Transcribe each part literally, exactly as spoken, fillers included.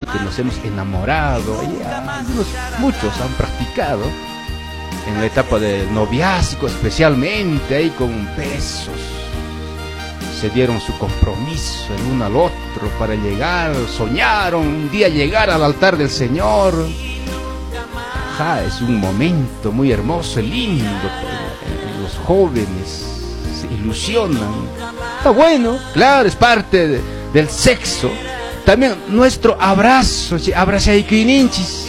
que nos hemos enamorado. Y algunos, muchos han practicado en la etapa del noviazgo, especialmente ahí con besos. Se dieron su compromiso el uno al otro para llegar, soñaron un día llegar al altar del Señor. Ajá, es un momento muy hermoso, lindo. Los jóvenes se ilusionan. Está bueno, claro, es parte de, del sexo. También nuestro abrazo, abrazaikininchis,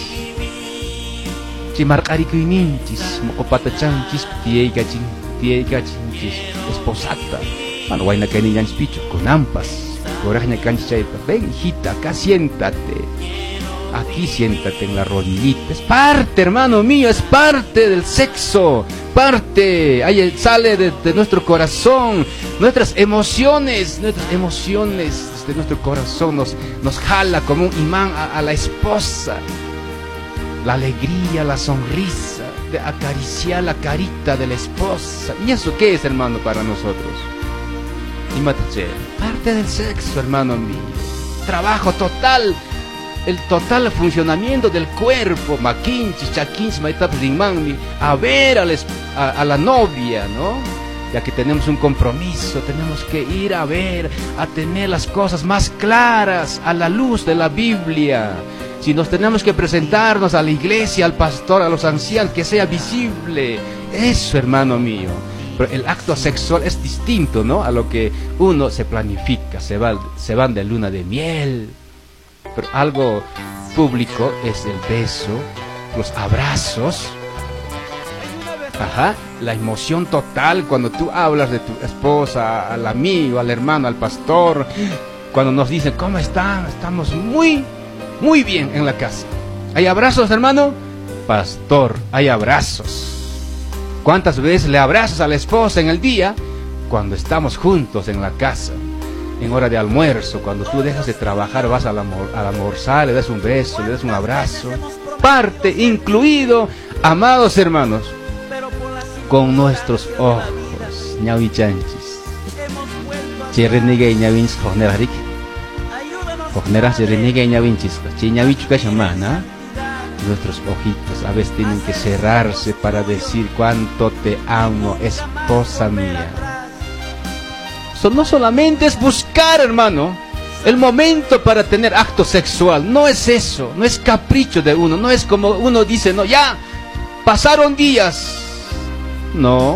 chimarqarikuininchis, mokopatachanchis, tiyaykachin, tiyaykachinchis, esposata. Bueno, guayna que niña picho, con ampas, coraje cancha, ven hijita, acá siéntate, aquí siéntate en la rodillita. Es parte, hermano mío, es parte del sexo, parte, ahí sale de, de nuestro corazón, nuestras emociones, nuestras emociones de nuestro corazón nos, nos jala como un imán a, a la esposa. La alegría, la sonrisa, de acariciar la carita de la esposa. ¿Y eso qué es, hermano, para nosotros? Parte del sexo, hermano mío. Trabajo total, el total funcionamiento del cuerpo. Maquinchis, chaquins, maitap, rimangmi. A ver a la, a, a la novia, ¿no? Ya que tenemos un compromiso, tenemos que ir a ver, a tener las cosas más claras a la luz de la Biblia. Si nos tenemos que presentarnos a la iglesia, al pastor, a los ancianos, que sea visible. Eso, hermano mío. Pero el acto sexual es distinto, ¿no? A lo que uno se planifica, se, va, se van de luna de miel. Pero algo público es el beso, los abrazos. Ajá, la emoción total cuando tú hablas de tu esposa, al amigo, al hermano, al pastor. Cuando nos dicen, ¿cómo están? Estamos muy, muy bien en la casa. ¿Hay abrazos, hermano? Pastor, hay abrazos. ¿Cuántas veces le abrazas a la esposa en el día? Cuando estamos juntos en la casa, en hora de almuerzo, cuando tú dejas de trabajar, vas al, amor, al almorzar, le das un beso, le das un abrazo. Parte incluido, amados hermanos, con nuestros ojos, ñawichanchis. Chirrenige ñawinchis, jojnerarik. Jojneras chirrenige ñawinchis, chiñawichu kashamana. Nuestros ojitos a veces tienen que cerrarse para decir cuánto te amo, esposa mía. So, no solamente es buscar, hermano, el momento para tener acto sexual. No es eso, no es capricho de uno. No es como uno dice, no, ya, pasaron días. No.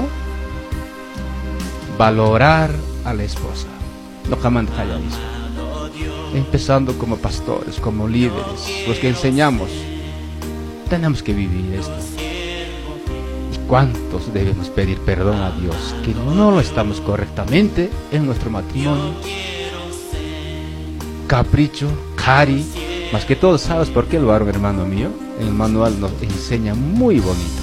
Valorar a la esposa. No jamás empezando como pastores, como líderes, los que enseñamos. Tenemos que vivir esto. ¿Y cuántos debemos pedir perdón a Dios que no lo estamos correctamente en nuestro matrimonio? Capricho, cari, más que todo, ¿sabes por qué el varón, hermano mío? El manual nos enseña muy bonito.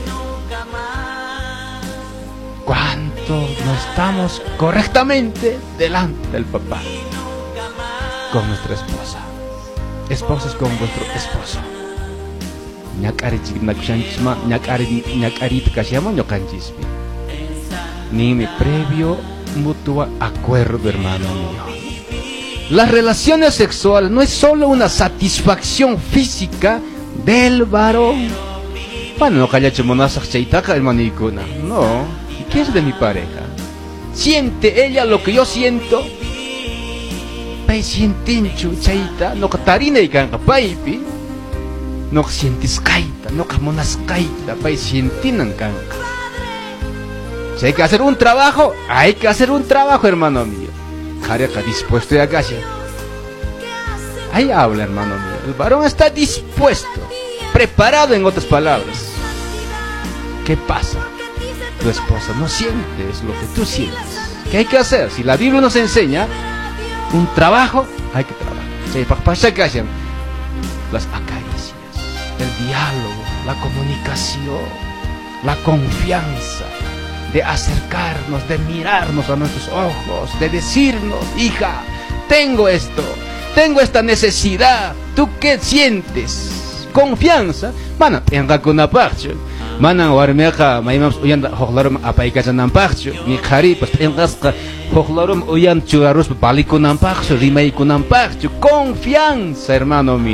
¿Cuánto no estamos correctamente delante del papá? Con nuestra esposa. Esposas con vuestro esposo. Ñakari chiknakushanchisma, ñakari ñakarit kashama ñokanchispi. Ni mi previo mutuo acuerdo, hermano mío. Las relaciones sexuales no es solo una satisfacción física del varón. Bueno, no callache monasak chaitaka, hermanicuna. No. ¿Y qué es de mi pareja? ¿Siente ella lo que yo siento? Pay sientinchu chaita, no katarina y kanka paipi. No sientes kaita, no monas kaita, pay sientinan kanka. Si hay que hacer un trabajo, hay que hacer un trabajo, hermano mío. Careca dispuesto y agacha. Ahí habla, hermano mío. El varón está dispuesto, preparado, en otras palabras. ¿Qué pasa? Tu esposa no siente lo que tú sientes. ¿Qué hay que hacer? Si la Biblia nos enseña un trabajo, hay que trabajar. Las acaricias, el diálogo, la comunicación, la confianza, de acercarnos, de mirarnos a nuestros ojos, de decirnos, hija, tengo esto, tengo esta necesidad, ¿tú qué sientes? Confianza. Mana, en una parte, mana warmeja, maimams uyan hojlarum apaikachanan parte, mi khari pues en gasca hojlarum uyan chugarus balikunan parte, rimaikunan parte, confianza, hermano mío.